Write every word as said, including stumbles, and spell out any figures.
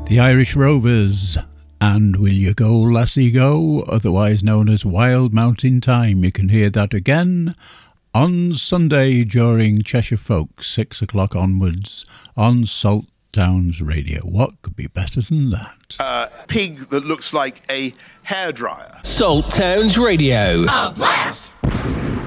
The Irish Rovers and Will You Go Lassie Go, otherwise known as Wild Mountain Time. You can hear that again on Sunday during Cheshire Folk, six o'clock onwards on Salt Towns Radio. What could be better than that? A pig that looks like a hairdryer. Salt Towns Radio. A blast